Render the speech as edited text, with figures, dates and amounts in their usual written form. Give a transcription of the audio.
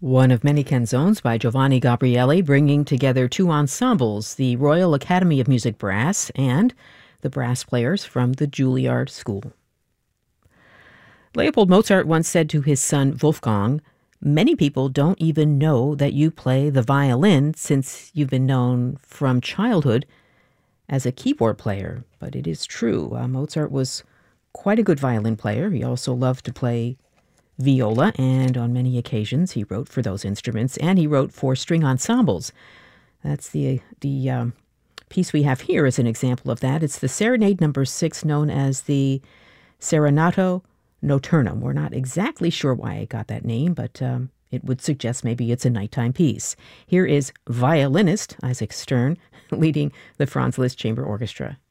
One of many canzones by Giovanni Gabrieli, bringing together two ensembles, the Royal Academy of Music Brass and the brass players from the Juilliard School. Leopold Mozart once said to his son Wolfgang, "Many people don't even know that you play the violin since you've been known from childhood as a keyboard player." But it is true. Mozart was quite a good violin player. He also loved to play viola, and on many occasions he wrote for those instruments, and he wrote for string ensembles. That's the piece we have here is an example of that. It's the Serenade Number 6, known as the Serenato Noturnum. We're not exactly sure why it got that name, but it would suggest maybe it's a nighttime piece. Here is violinist Isaac Stern leading the Franz Liszt Chamber Orchestra.